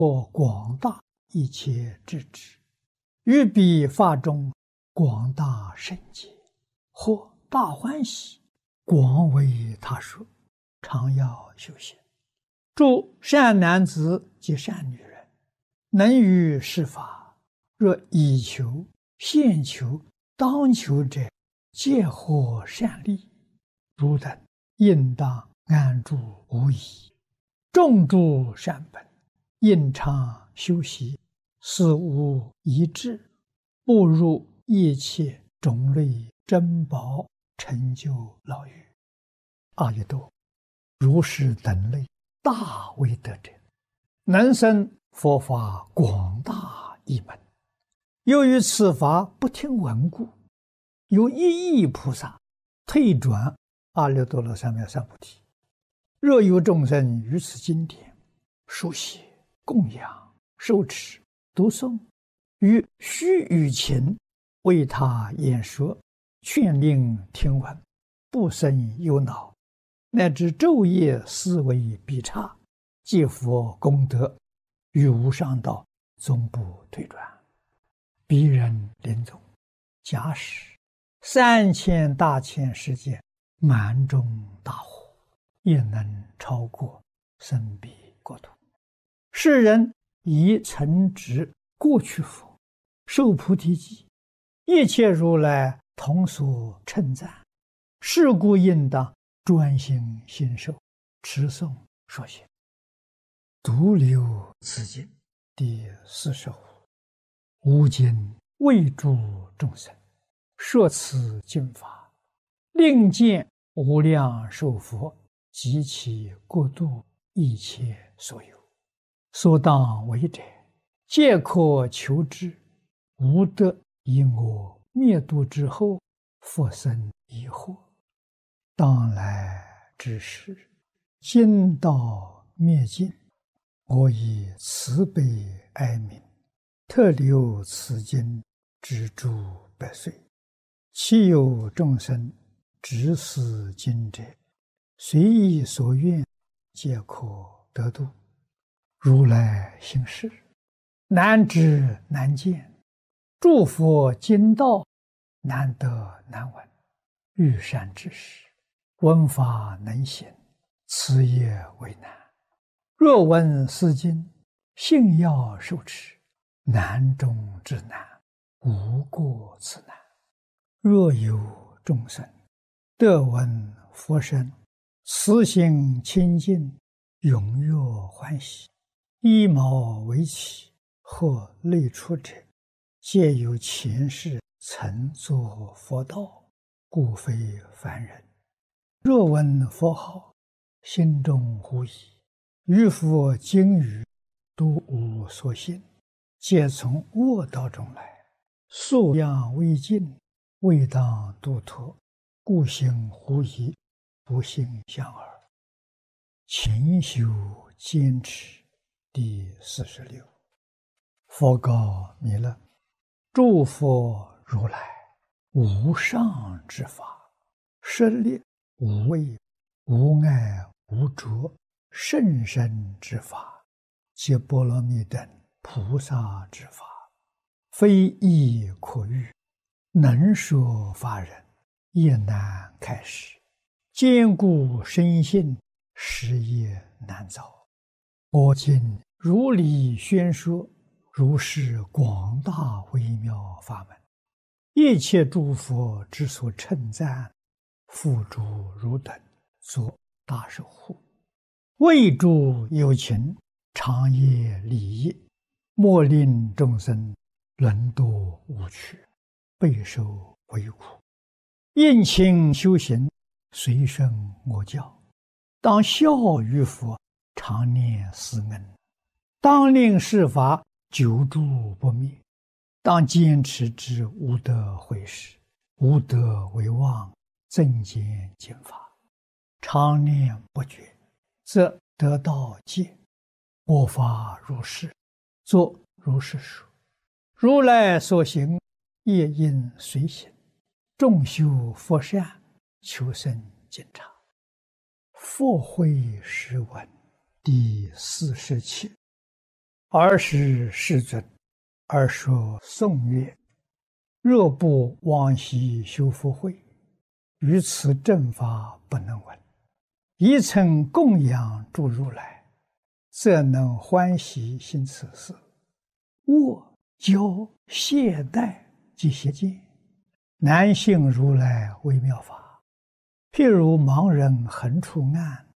或广大一切智智，于彼法中广大圣解，或大欢喜，广为他说，常要修行。诸善男子及善女人，能于是法，若以求、现求、当求者，皆获善利。汝等应当安住无疑，众诸善本，应常修习，死无一致，步入一切种类珍宝成就牢狱。阿逸多，如是等类大威德者，能生佛法广大一门。由于此法不听闻故，有一亿菩萨退转阿耨多罗三藐三菩提。若有众生于此经典书写、供养、受持、读诵，于须臾前为他演说，劝令听闻，不生忧恼，乃至昼夜思维必差，皆佛功德，于无上道终不退转。彼人临终，假使3000大千世界满中大火，也能超过生彼国土。世人以曾植过去佛，受菩提记，一切如来同所称赞。是故应当专心信受，持诵说行。独留此经第45。吾今为诸众生说此经法，令见无量寿佛及其国度一切所有，所当为者，皆可求之。无得以我灭度之后，复生疑惑。当来之时，今道灭尽，我以慈悲哀悯，特留此经之诸百岁。其有众生执此经者，随意所愿，皆可得度。如来行事，难知难见，诸佛经道难得难闻。欲善知识，闻法能行，此也为难。若闻是经，信要受持，难中之难，无过此难。若有众生得闻佛声，慈心清净，踊跃欢喜，依毛为起，或类出者，皆有前世曾作佛道，故非凡人。若闻佛号，心中狐疑，于佛经语都无所信，皆从恶道中来，素养未尽，未当度脱，故行狐疑，不信相耳。勤修坚持第46。佛告弥勒：诸佛如来无上之法，舍利无畏、无碍、无着、甚深之法，皆波罗蜜等菩萨之法，非易可喻，能说法人也难开示，坚固深信，实也难造。我今如理宣说，如是广大微妙法门，一切诸佛之所称赞，付诸汝等作大守护，为诸有情长夜利益，莫令众生沦堕无趣，备受为苦。应勤修行，随顺我教，当效于佛，常念思恩，当令是法久住不灭，当坚持之无得毁失，无得为妄，增减减法，常念不绝，则得道戒。我法如是，作如是说。如来所行，业应随行。众修佛善，求生净察。佛慧诗文第47。 尔时世尊而说颂曰：若不往昔修福慧，于此正法不能闻。一曾供养诸如来，则能欢喜行此事。握教懈怠即邪见，难信如来微妙法。譬如盲人横出暗，